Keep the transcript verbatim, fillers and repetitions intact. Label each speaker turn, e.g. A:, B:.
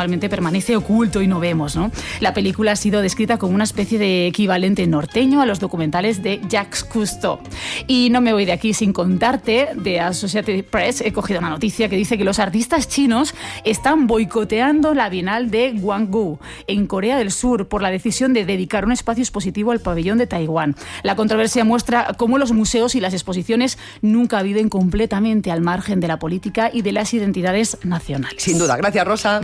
A: actualmente permanece oculto y no vemos, ¿no? La película ha sido descrita como una especie de equivalente norteño a los documentales de Jacques Cousteau. Y no me voy de aquí sin contarte, de Associated Press he cogido una noticia que dice que los artistas chinos están boicoteando la Bienal de Gwangju, en Corea del Sur, por la decisión de dedicar un espacio expositivo al pabellón de Taiwán. La controversia muestra cómo los museos y las exposiciones nunca viven completamente al margen de la política y de las identidades nacionales.
B: Sin duda. Gracias, Rosa.